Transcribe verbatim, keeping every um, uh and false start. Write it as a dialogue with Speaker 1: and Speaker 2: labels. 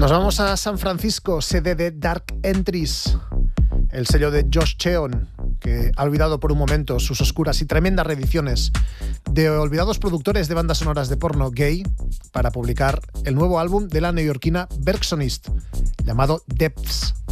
Speaker 1: Nos vamos a San Francisco, sede de Dark Entries, el sello de Josh Cheon, que ha olvidado por un momento sus oscuras y tremendas reediciones de olvidados productores de bandas sonoras de porno gay para publicar el nuevo álbum de la neoyorquina Bergsonist, llamado Depths.